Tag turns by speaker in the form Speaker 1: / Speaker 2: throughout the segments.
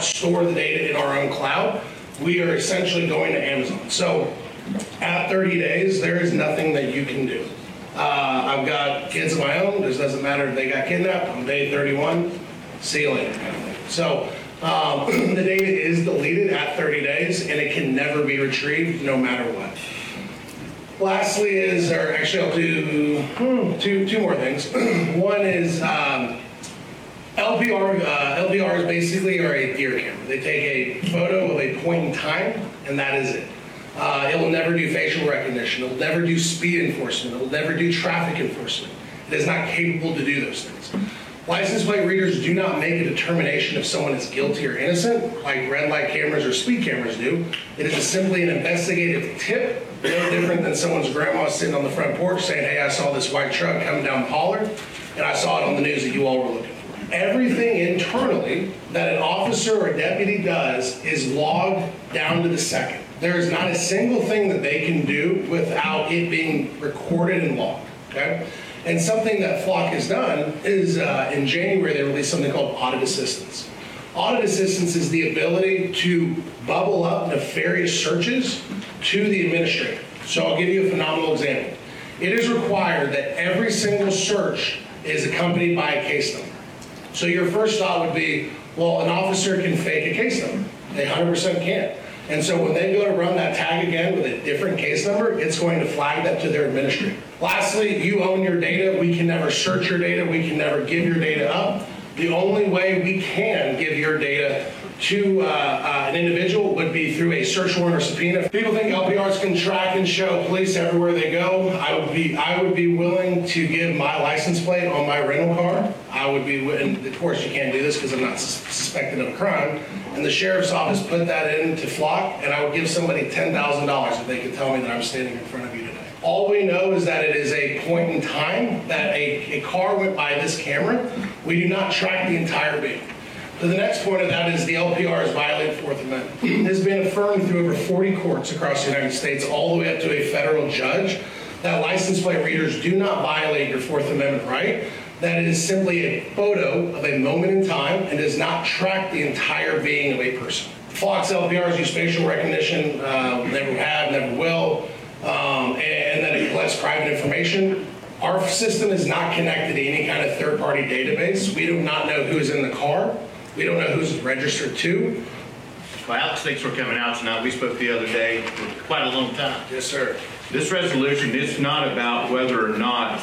Speaker 1: store the data in our own cloud. We are essentially going to Amazon. So at 30 days, there is nothing that you can do. I've got kids of my own. It doesn't matter if they got kidnapped. On day 31, see you later kind of thing. So the data is deleted at 30 days, and it can never be retrieved no matter what. Lastly is, or actually I'll do two more things. One is LPRs basically are a deer camera. They take a photo of a point in time, and that is it. It will never do facial recognition. It will never do speed enforcement. It will never do traffic enforcement. It is not capable to do those things. License plate readers do not make a determination if someone is guilty or innocent, like red light cameras or speed cameras do. It is simply an investigative tip, no different than someone's grandma sitting on the front porch saying, hey, I saw this white truck coming down Pollard, and I saw it on the news that you all were looking for. Everything internally that an officer or deputy does is logged down to the second. There is not a single thing that they can do without it being recorded and logged, okay? And something that Flock has done is in January, they released something called audit assistance. Audit assistance is the ability to bubble up nefarious searches to the administrator. So I'll give you a phenomenal example. It is required that every single search is accompanied by a case number. So your first thought would be, well, an officer can fake a case number. They 100% can. And so when they go to run that tag again with a different case number, it's going to flag that to their administrator. Lastly, you own your data. We can never search your data. We can never give your data up. The only way we can give your data to an individual would be through a search warrant or subpoena. People think LPRs can track and show police everywhere they go. I would be willing to give my license plate on my rental car. And of course you can't do this because I'm not suspected of a crime. And the sheriff's office put that into Flock, and I would give somebody $10,000 if they could tell me that I'm standing in front of you today. All we know is that it is a point in time that a car went by this camera. We do not track the entire being. So the next point of that is the LPRs violate the Fourth Amendment. It has been affirmed through over 40 courts across the United States, all the way up to a federal judge, that license plate readers do not violate your Fourth Amendment right. That it is simply a photo of a moment in time and does not track the entire being of a person. Flock's LPRs use facial recognition, never have, never will, and that it collects private information. Our system is not connected to any kind of third-party database. We do not know who is in the car. We don't know who's registered to.
Speaker 2: Well, Alex, thanks for coming out tonight. We spoke the other day for quite a long time.
Speaker 1: Yes, sir.
Speaker 2: This resolution is not about whether or not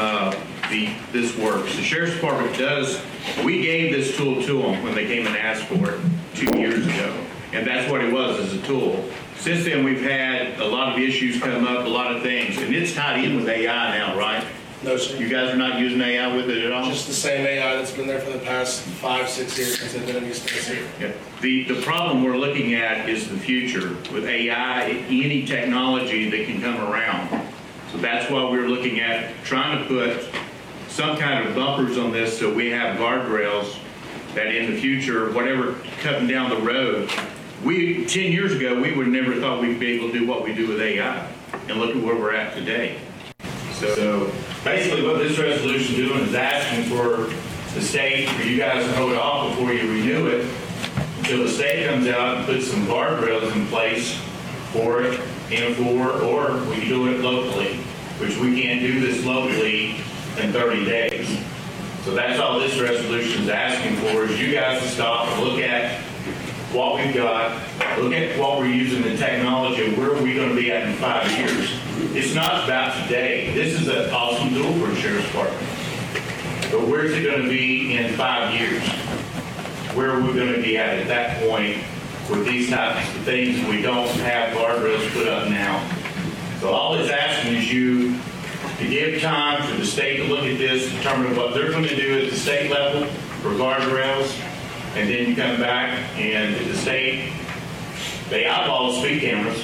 Speaker 2: this works. The Sheriff's Department we gave this tool to them when they came and asked for it 2 years ago. And that's what it was, as a tool. Since then, we've had a lot of issues come up, a lot of things. And it's tied in with AI now, right?
Speaker 1: No, sir.
Speaker 2: You guys are not using AI with it at all?
Speaker 1: Just the same AI that's been there for the past 5-6 years since I've been in these states here.
Speaker 2: Yeah. The problem we're looking at is the future with AI, any technology that can come around. So that's why we're looking at trying to put some kind of bumpers on this so we have guardrails that in the future, whatever coming down the road, 10 years ago, we would never thought we'd be able to do what we do with AI. And look at where we're at today. So basically what this resolution is doing is asking for the state, for you guys to hold off before you renew it until the state comes out and puts some guardrails in place for it or we can do it locally, which we can't do this locally in 30 days. So that's all this resolution is asking for, is you guys to stop and look at what we've got, look at what we're using in technology, where are we going to be at in 5 years. It's not about today. This is an awesome tool for the Sheriff's Department. But where's it going to be in 5 years? Where are we going to be at that point with these types of things we don't have guardrails put up now? So all it's asking is you to give time for the state to look at this, determine what they're going to do at the state level for guardrails, and then you come back and at the state, they outlawed speed cameras.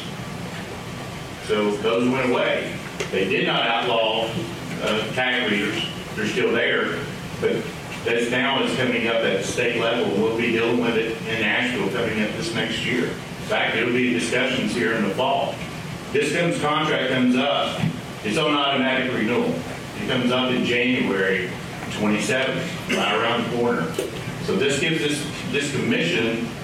Speaker 2: So those went away. They did not outlaw tag readers. They're still there, but that's now is coming up at the state level. We'll be dealing with it in Nashville coming up this next year. In fact, it'll be discussions here in the fall. This contract comes up. It's on automatic renewal. It comes up in January 27th, right around the corner. So this gives this commission